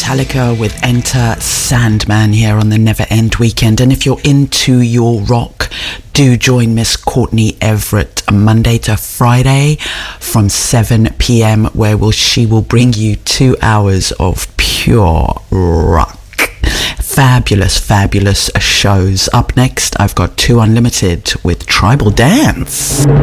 Metallica with Enter Sandman here on the Never End Weekend. And if you're into your rock, do join Miss Courtney Everett Monday to Friday from 7 p.m. where she will bring you 2 hours of pure rock. Fabulous shows. Up next, I've got 2 Unlimited with Tribal Dance.